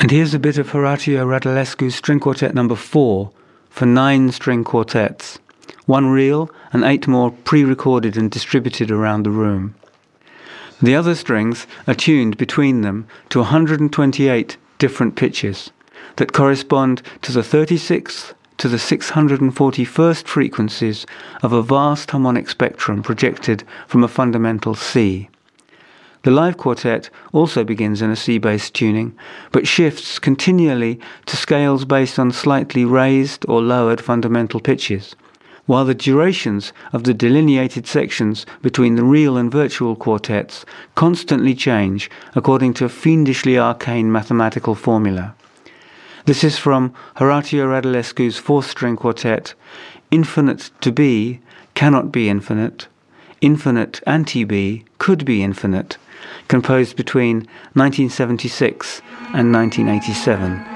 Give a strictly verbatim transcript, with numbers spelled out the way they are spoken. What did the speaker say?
And here's a bit of Horatio Radulescu's String Quartet number four for nine string quartets, one real and eight more pre-recorded and distributed around the room. The other strings are tuned between them to one hundred twenty-eight different pitches that correspond to the thirty-sixth to the six hundred forty-first frequencies of a vast harmonic spectrum projected from a fundamental C. The live quartet also begins in a C-based tuning, but shifts continually to scales based on slightly raised or lowered fundamental pitches, while the durations of the delineated sections between the real and virtual quartets constantly change according to a fiendishly arcane mathematical formula. This is from Horatio Radulescu's fourth string quartet, Infinite to be cannot be infinite, infinite anti-be could be infinite, composed between nineteen seventy-six and nineteen eighty-seven.